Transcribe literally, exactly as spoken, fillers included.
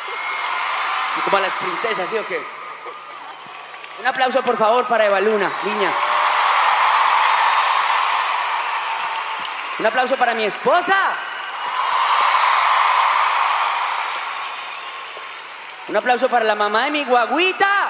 Como a las princesas, ¿sí o qué? Un aplauso, por favor, para Eva Luna, niña. Un aplauso para mi esposa. Un aplauso para la mamá de mi guaguita.